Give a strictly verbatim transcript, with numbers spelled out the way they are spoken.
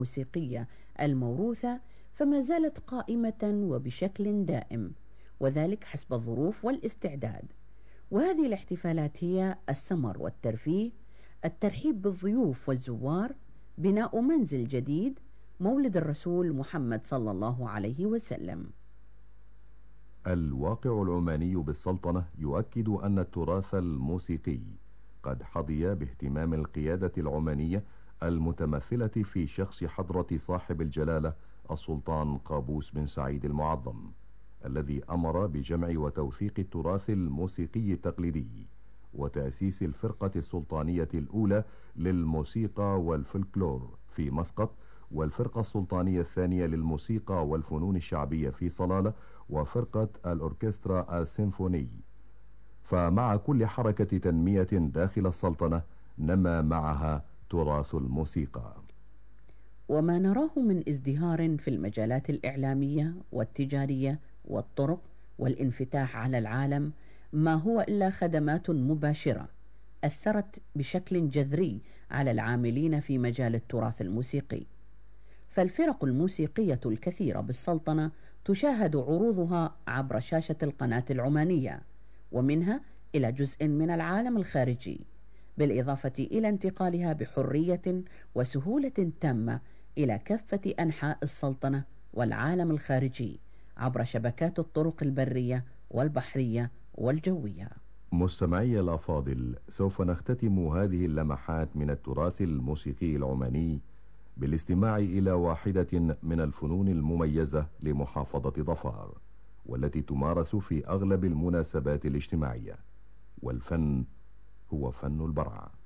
الموسيقية الموروثة فما زالت قائمة وبشكل دائم، وذلك حسب الظروف والاستعداد. وهذه الاحتفالات هي السمر والترفيه، الترحيب بالضيوف والزوار، بناء منزل جديد، مولد الرسول محمد صلى الله عليه وسلم. الواقع العماني بالسلطنة يؤكد أن التراث الموسيقي قد حظي باهتمام القيادة العمانية المتمثلة في شخص حضرة صاحب الجلالة السلطان قابوس بن سعيد المعظم، الذي أمر بجمع وتوثيق التراث الموسيقي التقليدي وتأسيس الفرقة السلطانية الأولى للموسيقى والفلكلور في مسقط، والفرقة السلطانية الثانية للموسيقى والفنون الشعبية في صلالة، وفرقة الأوركسترا السيمفوني. فمع كل حركة تنمية داخل السلطنة نما معها تراث الموسيقى. وما نراه من ازدهار في المجالات الإعلامية والتجارية والطرق والانفتاح على العالم ما هو إلا خدمات مباشرة أثرت بشكل جذري على العاملين في مجال التراث الموسيقي. فالفرق الموسيقية الكثيرة بالسلطنة تشاهد عروضها عبر شاشة القناة العمانية، ومنها إلى جزء من العالم الخارجي، بالإضافة إلى انتقالها بحرية وسهولة تامة إلى كافة أنحاء السلطنة والعالم الخارجي عبر شبكات الطرق البرية والبحرية والجوية. مستمعي الأفاضل، سوف نختتم هذه اللمحات من التراث الموسيقي العماني بالاستماع إلى واحدة من الفنون المميزة لمحافظة ظفار، والتي تمارس في أغلب المناسبات الاجتماعية، والفن هو فن البرعة.